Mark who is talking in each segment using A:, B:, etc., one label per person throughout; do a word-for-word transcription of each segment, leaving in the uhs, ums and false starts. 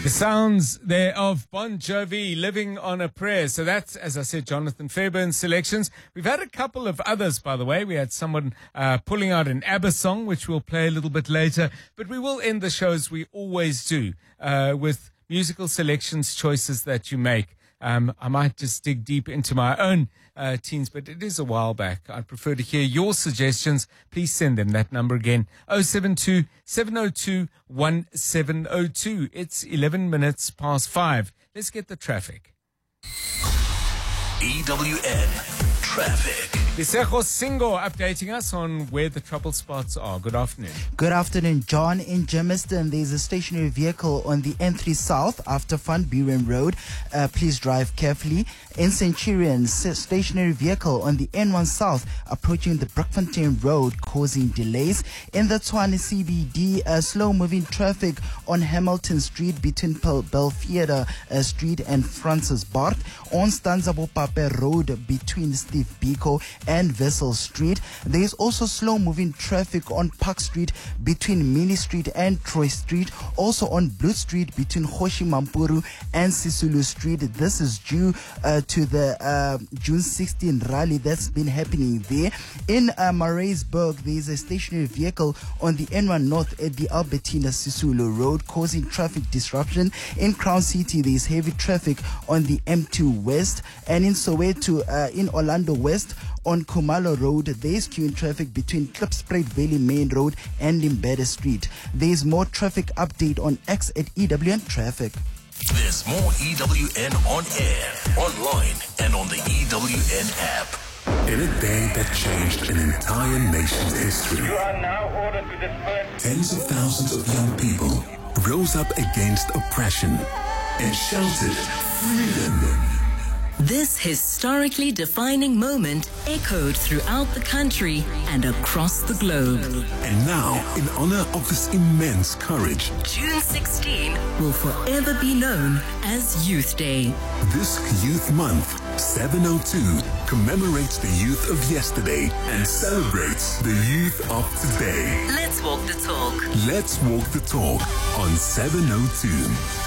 A: The sounds there of Bon Jovi, Living on a Prayer. So that's, as I said, Jonathan Fairbairn's selections. We've had a couple of others, by the way. We had someone uh, pulling out an ABBA song, which we'll play a little bit later. But we will end the show as we always do, uh, with musical selections, choices that you make. Um, I might just dig deep into my own uh, teens, but it is a while back. I'd prefer to hear your suggestions. Please send them. That number again, oh seven two, seven oh two, one seven oh two. It's eleven minutes past five. Let's get the traffic.
B: E W N Traffic.
A: Bisejo Singo updating us on where the trouble spots are. Good afternoon.
C: Good afternoon, John. In Germiston, there's a stationary vehicle on the N three South after Van Buren Road. Uh, please drive carefully. In Centurion, stationary vehicle on the N one South approaching the Brookfontein Road, causing delays. In the Tshwane C B D, uh, slow-moving traffic on Hamilton Street between Belfieda uh, Street and Francis Bart. On Stanzabo Pape Road between Steve Biko and Vessel Street. There is also slow-moving traffic on Park Street between Mini Street and Troy Street. Also on Blue Street between Hoshi Mampuru and Sisulu Street. This is due uh, to the uh, June sixteenth rally that's been happening there. In uh, Maritzburg, there is a stationary vehicle on the N one North at the Albertina Sisulu Road, causing traffic disruption. In Crown City, there is heavy traffic on the M two West. And in Soweto, uh, in Orlando West, on Kumalo Road, there is queuing traffic between Klipspruit Valley Main Road and Limbede Street. There is more traffic update on X at E W N Traffic.
B: There's more E W N on air, online, and on the E W N app. In a day that changed an entire nation's history,
D: You are now ordered to disperse.
B: tens of thousands of young people rose up against oppression and shouted freedom.
E: This historically defining moment echoed throughout the country and across the globe.
B: And now, in honor of this immense courage,
E: June sixteenth will forever be known as Youth Day.
B: this Youth Month, seven oh two, commemorates the youth of yesterday and celebrates the youth of today.
E: Let's walk the talk.
B: Let's walk the talk on seven oh two.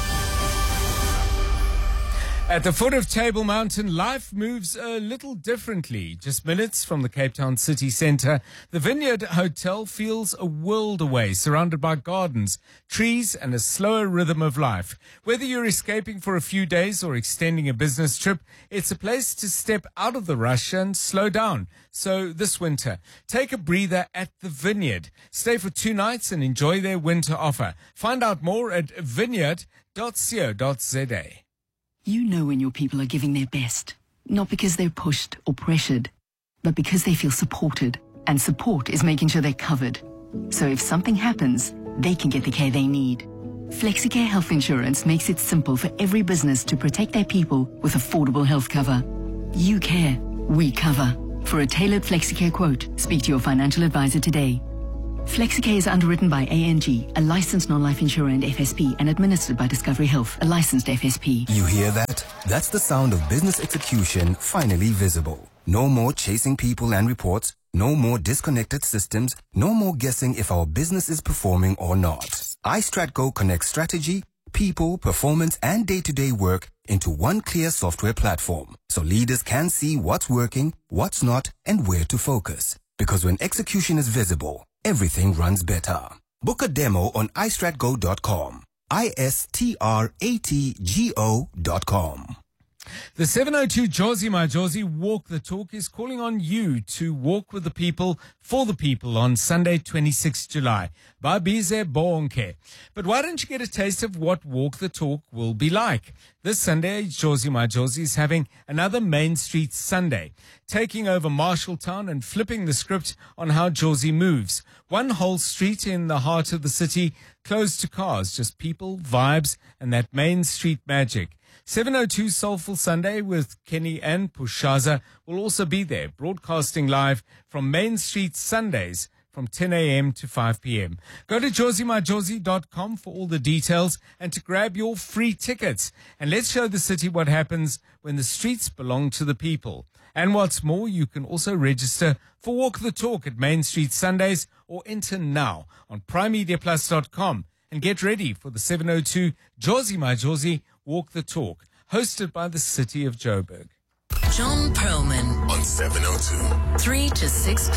A: At the foot of Table Mountain, life moves a little differently. Just minutes from the Cape Town city centre, the Vineyard Hotel feels a world away, surrounded by gardens, trees, and a slower rhythm of life. Whether you're escaping for a few days or extending a business trip, it's a place to step out of the rush and slow down. So this winter, take a breather at the Vineyard. Stay for two nights and enjoy their winter offer. Find out more at vineyard dot co dot za.
F: You know when your people are giving their best, not because they're pushed or pressured, but because they feel supported. And support is making sure they're covered. So if something happens, they can get the care they need. FlexiCare Health Insurance makes it simple for every business to protect their people with affordable health cover. You care, we cover. For a tailored FlexiCare quote, speak to your financial advisor today. FlexiCare is underwritten by A N G, a licensed non-life insurer and F S P, and administered by Discovery Health, a licensed F S P.
G: You hear that? That's the sound of business execution finally visible. No more chasing people and reports. No more disconnected systems. No more guessing if our business is performing or not. iStratGo connects strategy, people, performance, and day-to-day work into one clear software platform, so leaders can see what's working, what's not, and where to focus. Because when execution is visible, everything runs better. Book a demo on i strat go dot com. I S T R A T G O dot com.
A: The seven oh two Jozi My Jozi Walk the Talk is calling on you to walk with the people, for the people on Sunday, twenty-sixth of July. Babize bonke. But why don't you get a taste of what Walk the Talk will be like? This Sunday, Jozi My Jozi is having another Main Street Sunday, taking over Marshalltown and flipping the script on how Jozi moves. One whole street in the heart of the city, closed to cars, just people, vibes, and that Main Street magic. seven oh two Soulful Sunday with Kenny and Pushaza will also be there, broadcasting live from Main Street Sundays from ten a.m. to five p.m. Go to jozi my jozi dot com for all the details and to grab your free tickets. And let's show the city what happens when the streets belong to the people. And what's more, you can also register for Walk the Talk at Main Street Sundays or enter now on prime media plus dot com and get ready for the seven oh two Jozi My Jozi Walk the Talk, hosted by the City of Joburg.
E: John Perlman
B: On seven oh two.
E: three to six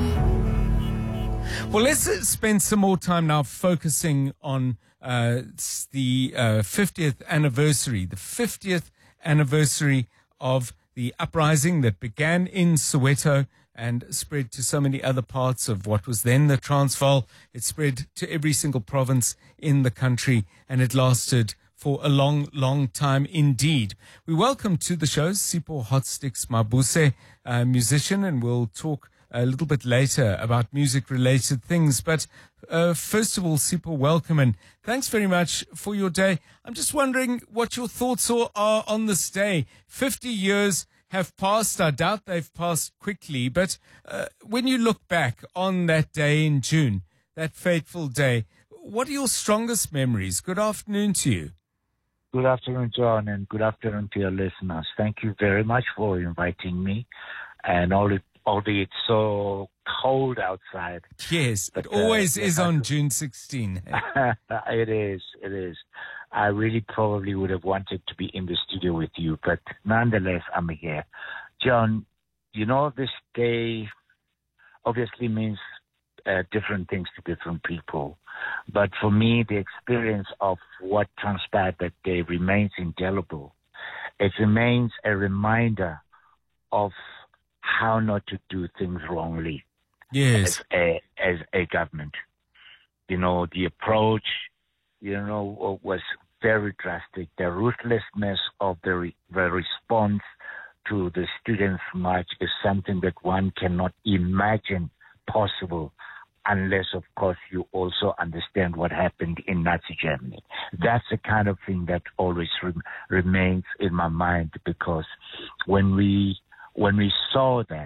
E: p.m.
A: Well, let's uh, spend some more time now focusing on uh, s- the uh, fiftieth anniversary, the fiftieth anniversary of the uprising that began in Soweto and spread to so many other parts of what was then the Transvaal. It spread to every single province in the country, and it lasted for a long, long time indeed. We welcome to the show Sipho Hotsticks Mabuse, a musician, and we'll talk a little bit later about music-related things. But uh, first of all, Sipho, welcome, and thanks very much for your day. I'm just wondering what your thoughts are are on this day. fifty years have passed. I doubt they've passed quickly, but uh, when you look back on that day in June, that fateful day, what are your strongest memories? Good afternoon to you.
H: Good afternoon, John, and good afternoon to your listeners. Thank you very much for inviting me. And although although it's so cold outside.
A: Yes,
H: but,
A: it always
H: uh,
A: is on June sixteenth.
H: it is, it is. I really probably would have wanted to be in the studio with you, but nonetheless, I'm here. John, you know, this day obviously means uh, different things to different people. But for me, the experience of what transpired that day remains indelible. It remains a reminder of how not to do things wrongly
A: Yes.
H: as a, as a government. You know, the approach, you know, was very drastic. The ruthlessness of the, re- the response to the students' march is something that one cannot imagine possible unless, of course, you also understand what happened in Nazi Germany. That's the kind of thing that always re- remains in my mind, because when we when we saw that,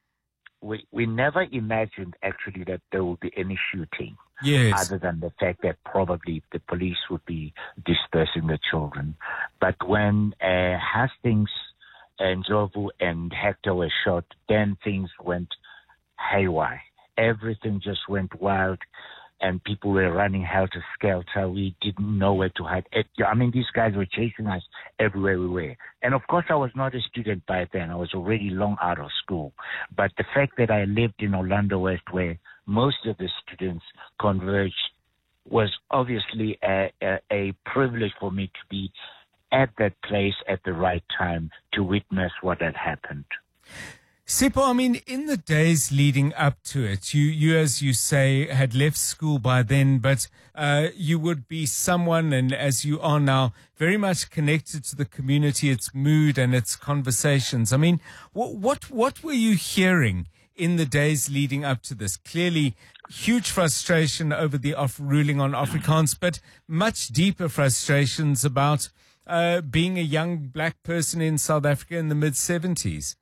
H: we we never imagined actually that there would be any shooting,
A: Yes.
H: other than the fact that probably the police would be dispersing the children. But when uh, Hastings and Ndlovu and Hector were shot, then things went haywire. Everything just went wild, and people were running helter-skelter. We didn't know where to hide. It, I mean, these guys were chasing us everywhere we were. And, of course, I was not a student by then. I was already long out of school. But the fact that I lived in Orlando West, where most of the students converged, was obviously a, a, a privilege for me to be at that place at the right time to witness what had happened.
A: Sipho, I mean, in the days leading up to it, you, you as you say, had left school by then, but uh, you would be someone, and as you are now, very much connected to the community, its mood and its conversations. I mean, what what, what were you hearing in the days leading up to this? Clearly, huge frustration over the off ruling on Afrikaans, but much deeper frustrations about uh, being a young black person in South Africa in the mid-seventies.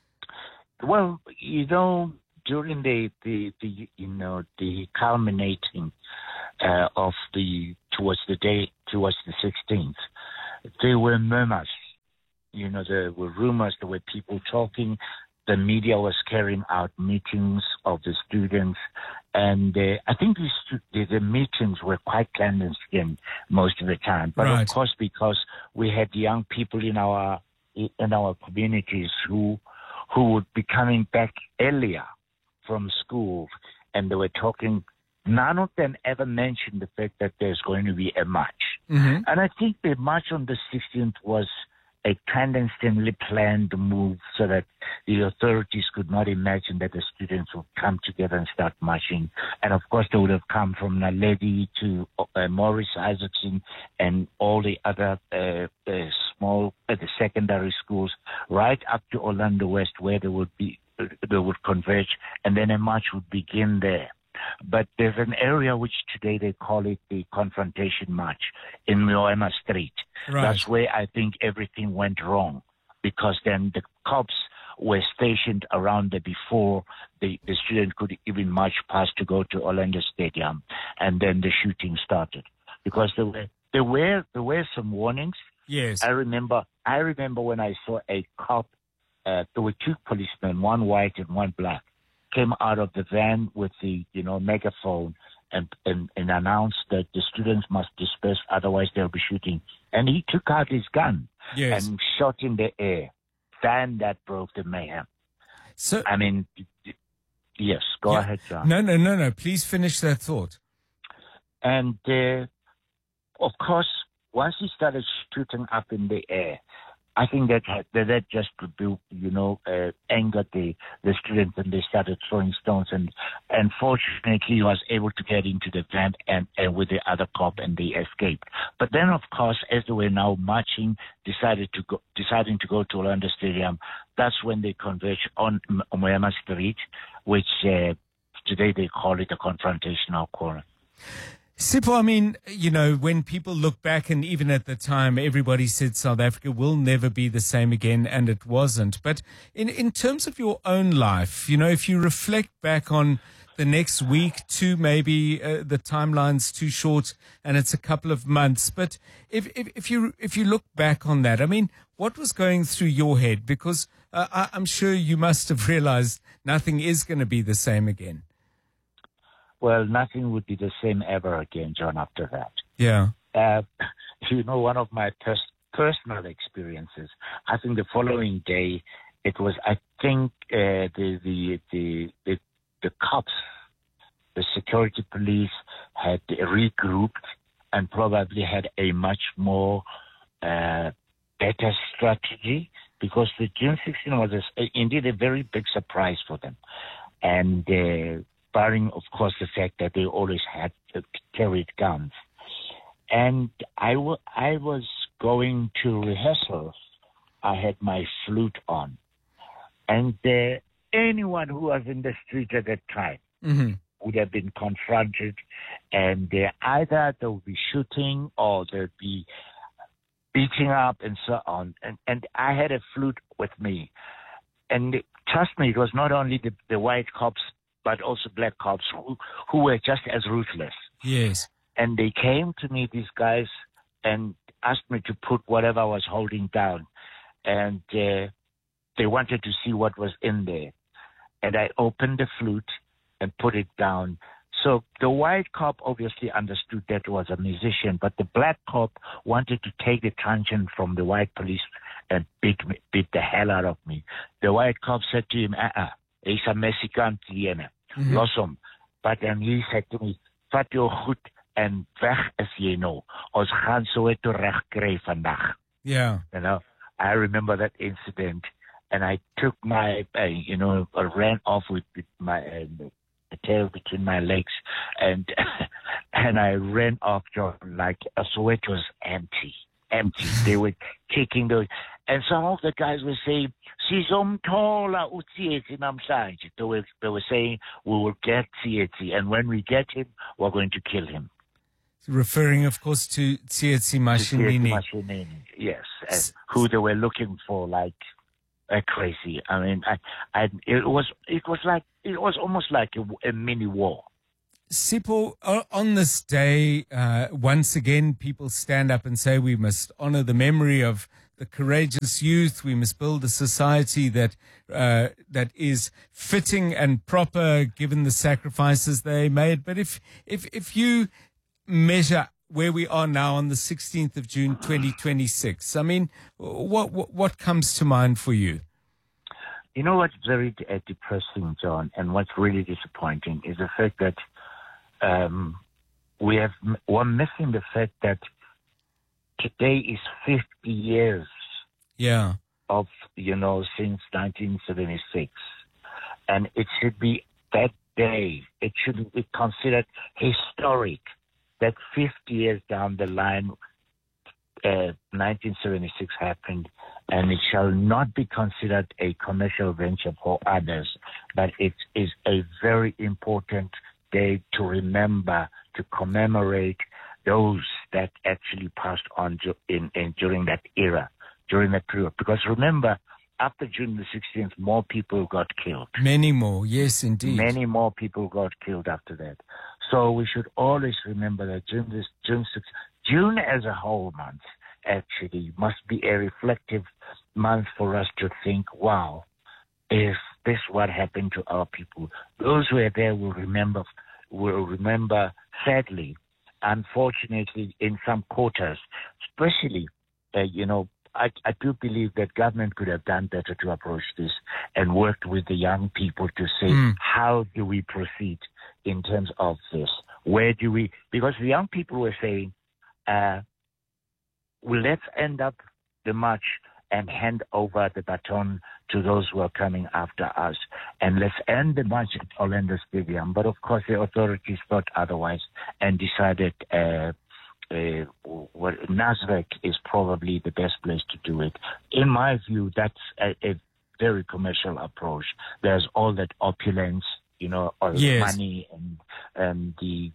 H: Well, you know, during the, the, the you know, the culminating uh, of the, towards the day, towards the sixteenth, there were murmurs. You know, there were rumors, there were people talking. The media was carrying out meetings of the students. And uh, I think the, stu- the, the meetings were quite clandestine most of the time. But
A: Right.
H: of course, because we had young people in our, in our communities who, who would be coming back earlier from school, and they were talking. None of them ever mentioned the fact that there's going to be a march.
A: Mm-hmm.
H: And I think the march on the sixteenth was a clandestinely planned move so that the authorities could not imagine that the students would come together and start marching. And of course, they would have come from Naledi to uh, Morris Isaacson and all the other uh, uh, small, uh, the secondary schools, right up to Orlando West, where they would be, uh, they would converge, and then a march would begin there. But there's an area which today they call it the Confrontation March in Moema Street.
A: Right.
H: That's where I think everything went wrong, because then the cops were stationed around there before the, the student could even march past to go to Orlando Stadium, and then the shooting started. Because there were there were there were some warnings.
A: Yes.
H: I remember I remember when I saw a cop. Uh, there were two policemen, one white and one black, came out of the van with the, you know, megaphone and, and, and announced that the students must disperse, otherwise they'll be shooting. And he took out his gun
A: Yes.
H: and shot in the air. Then that broke the mayhem.
A: So,
H: I mean, yes, go
A: Yeah.
H: ahead, John.
A: no, no, no, no. Please finish that thought.
H: And, uh, of course, once he started shooting up in the air, I think that had- that, that just, you know, uh, angered the, the students, and they started throwing stones. And, and fortunately, he was able to get into the van and, and with the other cop, and they escaped. But then, of course, as they were now marching, decided to go, deciding to go to Orlando Stadium, that's when they converged on M- Moyama Street, which uh, today they call it a confrontational corner.
A: Sipho, I mean, you know, when people look back, and even at the time, everybody said South Africa will never be the same again, and it wasn't. But in, in terms of your own life, you know, if you reflect back on the next week, two, maybe uh, the timeline's too short and it's a couple of months. But if, if, if you if you look back on that, I mean, what was going through your head? Because uh, I, I'm sure you must have realized nothing is going to be the same again.
H: Well, nothing would be the same ever again, John, after that.
A: Yeah.
H: Uh, you know, one of my pers- personal experiences, I think the following day, it was, I think, uh, the, the, the, the, the cops, the security police had regrouped and probably had a much more uh, better strategy, because the June sixteenth was a, indeed a very big surprise for them. And uh, barring, of course, the fact that they always had uh, carried guns. And I, w- I was going to rehearsals. I had my flute on. And uh, anyone who was in the street at that time
A: Mm-hmm.
H: would have been confronted. And uh, either they would be shooting or they'd be beating up and so on. And, and I had a flute with me. And trust me, it was not only the, the white cops, but also black cops who, who were just as ruthless.
A: Yes.
H: And they came to me, these guys, and asked me to put whatever I was holding down. And uh, they wanted to see what was in there. And I opened the flute and put it down. So the white cop obviously understood that it was a musician, but the black cop wanted to take the truncheon from the white police and beat me, beat the hell out of me. The white cop said to him, uh-uh, he's a Mexican Tiena.
A: Mhm.
H: Los hom. But then he said to me, vat jou goed en weg is jy nou. Ons gaan Soweto reg kry vandag.
A: Yeah.
H: You know, I remember that incident, and I took my, uh, you know, I ran off with, with my uh, the tail between my legs, and and I ran off, John, like uh, Soweto was empty, empty. They were kicking those, and some of the guys were saying, "Sizomthola uTsietsi namhlanje." They were they were saying, "We will get Tsietsi, and when we get him, we're going to kill him."
A: Referring, of course, to Tsietsi Mashinini.
H: Mashinini, yes, and who they were looking for like uh, crazy. I mean, I, I, it was, it was like, it was almost like a, a mini war.
A: Sipho, o- on this day, uh, once again, people stand up and say we must honor the memory of the courageous youth. We must build a society that uh, that is fitting and proper, given the sacrifices they made. But if if if you measure where we are now on the sixteenth of June, twenty twenty-six, I mean, what what, what comes to mind for you?
H: You know what's very uh, depressing, John, and what's really disappointing is the fact that um, we have we're missing the fact that today is fifty years
A: Yeah.
H: of, you know, since nineteen seventy-six, and it should be that day. It should be considered historic. That fifty years down the line, uh, nineteen seventy-six happened, and it shall not be considered a commercial venture for others, but it is a very important day to remember, to commemorate those that actually passed on ju- in, in during that era, during that period. Because remember, after June the sixteenth, more people got killed.
A: Many more, yes, indeed.
H: Many more people got killed after that. So we should always remember that June, this, June sixth, June as a whole month actually must be a reflective month for us to think, wow, is this what happened to our people? Those who are there will remember will remember, sadly, unfortunately, in some quarters, especially, uh, you know, I, I do believe that government could have done better to approach this and worked with the young people to say, mm. how do we proceed in terms of this? Where do we, because the young people were saying, uh, well, let's end up the march and hand over the baton to those who are coming after us. And let's end the march at Orlando Stadium. But of course, the authorities thought otherwise and decided uh, uh, well, Nasrec is probably the best place to do it. In my view, that's a, a very commercial approach. There's all that opulence, you know, all
A: yes.
H: the money and, and the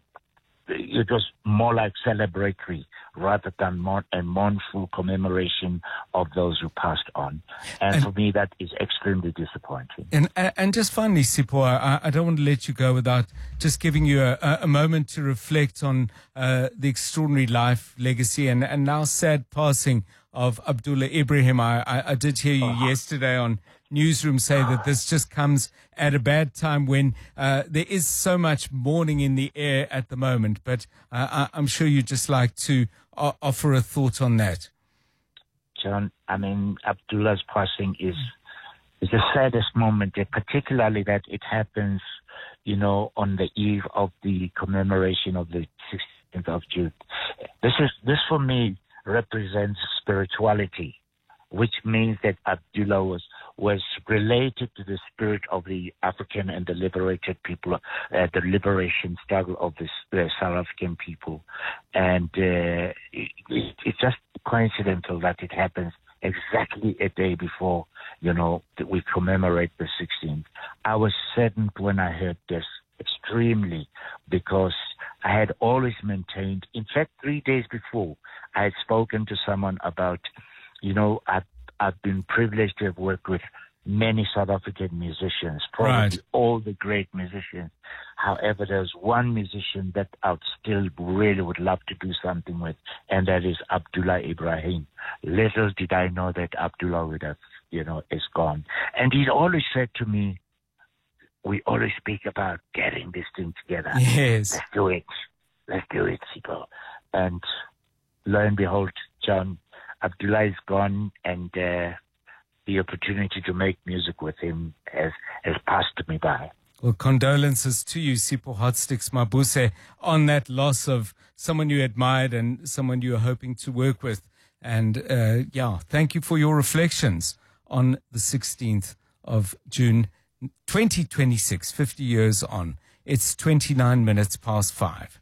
H: it was more like celebratory rather than more a mournful commemoration of those who passed on. And, and for me, that is extremely disappointing.
A: And and just finally, Sipho, I, I don't want to let you go without just giving you a, a moment to reflect on uh, the extraordinary life, legacy, and, and now sad passing of Abdullah Ibrahim. I, I, I did hear you uh-huh. yesterday on Newsroom say that this just comes at a bad time when uh, there is so much mourning in the air at the moment. But uh, I, I'm sure you'd just like to uh, offer a thought on that.
H: John, I mean, Abdullah's passing is is the saddest moment, particularly that it happens, you know, on the eve of the commemoration of the sixteenth of June. This is this for me represents spirituality, which means that Abdullah was was related to the spirit of the African and the liberated people, uh, the liberation struggle of the uh, South African people. And uh, it, it's just coincidental that it happens exactly a day before, you know, that we commemorate the sixteenth. I was saddened when I heard this, extremely, because I had always maintained, in fact, three days before, I had spoken to someone about, you know, I've, I've been privileged to have worked with many South African musicians, probably
A: right.
H: all the great musicians. However, there's one musician that I would still really would love to do something with, and that is Abdullah Ibrahim. Little did I know that Abdullah would have, you know, is gone. And he always said to me, we always speak about getting this thing together.
A: Yes.
H: Let's do it. Let's do it, Sipho. And lo and behold, John, Abdullah is gone, and uh, the opportunity to make music with him has, has passed me by.
A: Well, condolences to you, Sipho Hotsticks Mabuse, on that loss of someone you admired and someone you were hoping to work with. And, uh, yeah, thank you for your reflections on the sixteenth of June, twenty twenty-six, fifty years on. It's twenty-nine minutes past five.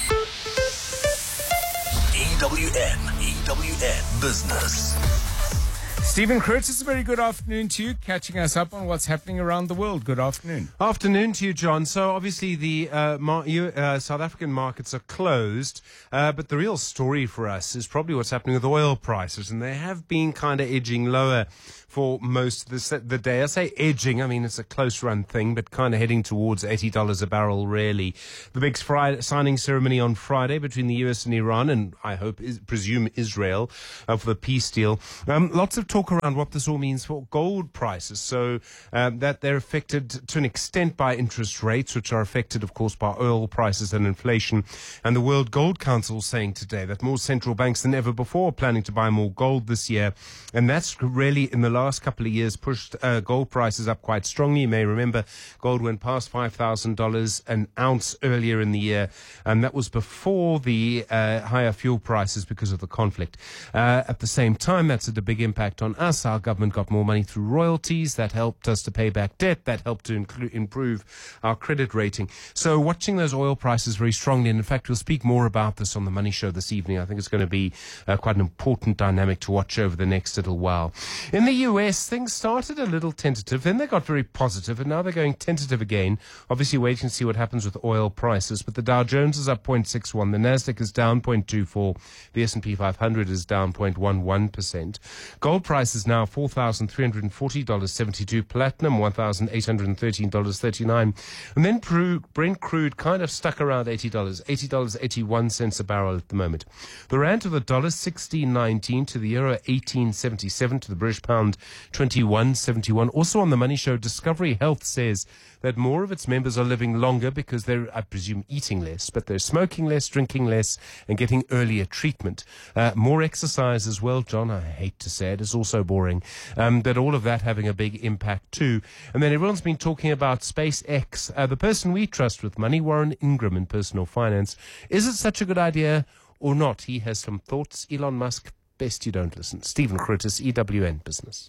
B: E W N, E W N Business.
A: Stephen Curtis, a very good afternoon to you, catching us up on what's happening around the world. Good afternoon.
I: Afternoon to you, John. So obviously the uh, mar- you, uh, South African markets are closed, uh, but the real story for us is probably what's happening with oil prices, and they have been kind of edging lower for most of the, the day. I say edging, I mean, it's a close run thing, but kind of heading towards eighty dollars a barrel, really. The big Friday, signing ceremony on Friday between the U S and Iran, and I hope, is, presume Israel, uh, for the peace deal. Um, lots of talk around what this all means for gold prices. So um, that they're affected to an extent by interest rates, which are affected, of course, by oil prices and inflation. And the World Gold Council saying today that more central banks than ever before are planning to buy more gold this year. And that's really, in the last last couple of years, pushed uh, gold prices up quite strongly. You may remember gold went past five thousand dollars an ounce earlier in the year, and that was before the uh, higher fuel prices because of the conflict. Uh, at the same time, that's had a big impact on us. Our government got more money through royalties. That helped us to pay back debt. That helped to inclu- improve our credit rating. So watching those oil prices very strongly, and in fact, we'll speak more about this on the Money Show this evening. I think it's going to be uh, quite an important dynamic to watch over the next little while. In the U S, things started a little tentative, then they got very positive, and now they're going tentative again. Obviously, waiting to see what happens with oil prices. But the Dow Jones is up zero point six one, the Nasdaq is down zero point two four, the S and P five hundred is down zero point one one percent. Gold price prices now four thousand three hundred forty dollars and seventy-two cents. Platinum one thousand eight hundred thirteen dollars and thirty-nine cents. And then Brent crude kind of stuck around eighty dollars, eighty dollars and eighty-one cents a barrel at the moment. The rand to the dollar sixteen nineteen, to the euro eighteen seventy-seven, to the British pound twenty-one seventy-one. Also on the Money Show, Discovery Health says that more of its members are living longer because they're, I presume, eating less, but they're smoking less, drinking less, and getting earlier treatment. Uh, more exercise as well, John. I hate to say it, it's also boring. Um, but all of that having a big impact too. And then everyone's been talking about SpaceX. Uh, the person we trust with money, Warren Ingram in personal finance. Is it such a good idea or not? He has some thoughts. Elon Musk, best you don't listen. Stephen Critis, E W N Business.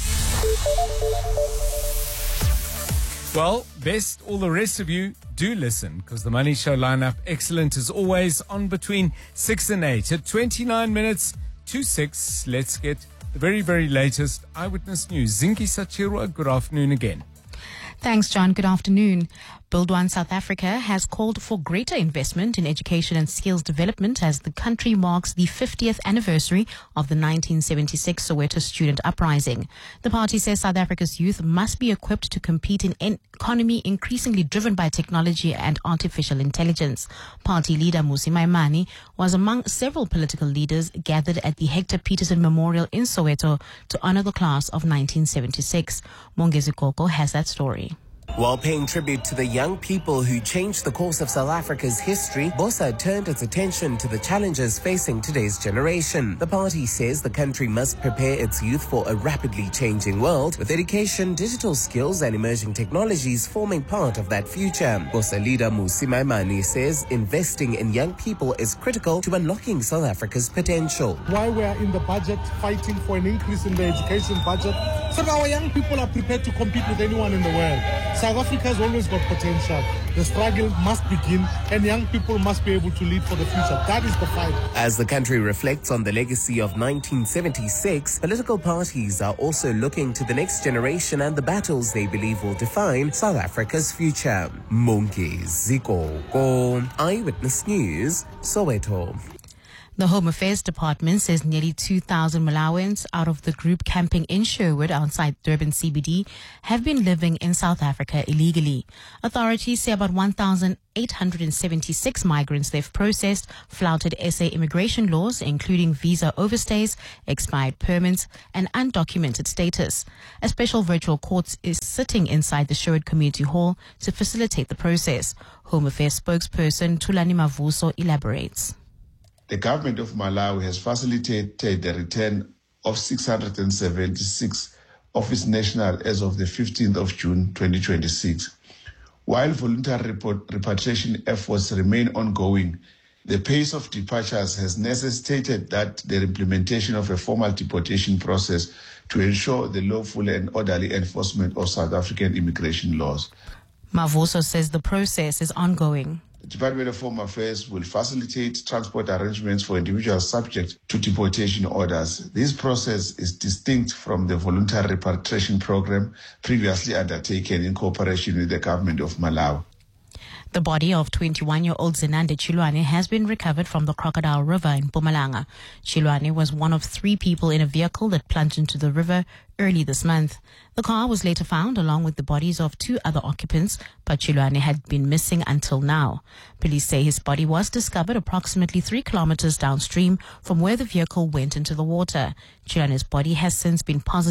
A: Well, best all the rest of you do listen, because the Money Show lineup, excellent as always, on between six and eight. At twenty-nine minutes to six, let's get the very, very latest Eyewitness News. Zinki Sachirwa, good afternoon again.
J: Thanks, John. Good afternoon. Build One South Africa has called for greater investment in education and skills development as the country marks the fiftieth anniversary of the nineteen seventy-six Soweto student uprising. The party says South Africa's youth must be equipped to compete in an economy increasingly driven by technology and artificial intelligence. Party leader Mmusi Maimane was among several political leaders gathered at the Hector Peterson Memorial in Soweto to honor the class of nineteen seventy-six. Mongezi Koko has that story.
K: While paying tribute to the young people who changed the course of South Africa's history, BOSA turned its attention to the challenges facing today's generation. The party says the country must prepare its youth for a rapidly changing world, with education, digital skills and emerging technologies forming part of that future. BOSA leader Mmusi Maimane says investing in young people is critical to unlocking South Africa's potential.
L: Why we are in the budget fighting for an increase in the education budget, so that our young people are prepared to compete with anyone in the world. South Africa has always got potential. The struggle must begin and young people must be able to lead for the future. That is the fight.
K: As the country reflects on the legacy of nineteen seventy-six, political parties are also looking to the next generation and the battles they believe will define South Africa's future. Mongezi Koko, Eyewitness News, Soweto.
J: The Home Affairs Department says nearly two thousand Malawans out of the group camping in Sherwood outside Durban C B D have been living in South Africa illegally. Authorities say about one thousand eight hundred seventy-six migrants they've processed flouted S A immigration laws, including visa overstays, expired permits, and undocumented status. A special virtual court is sitting inside the Sherwood Community Hall to facilitate the process. Home Affairs spokesperson Thulani Mavuso elaborates.
M: The government of Malawi has facilitated the return of six hundred seventy-six of its nationals as of the fifteenth of June twenty twenty-six. While voluntary repatriation efforts remain ongoing, the pace of departures has necessitated that the implementation of a formal deportation process to ensure the lawful and orderly enforcement of South African immigration laws.
J: Mavuso says the process is ongoing.
M: The Department of Home Affairs will facilitate transport arrangements for individuals subject to deportation orders. This process is distinct from the voluntary repatriation program previously undertaken in cooperation with the government of Malawi.
J: The body of twenty-one-year-old Zenande Chilwane has been recovered from the Crocodile River in Mpumalanga. Chilwane was one of three people in a vehicle that plunged into the river early this month. The car was later found along with the bodies of two other occupants, but Chilwane had been missing until now. Police say his body was discovered approximately three kilometers downstream from where the vehicle went into the water. Chilwane's body has since been positive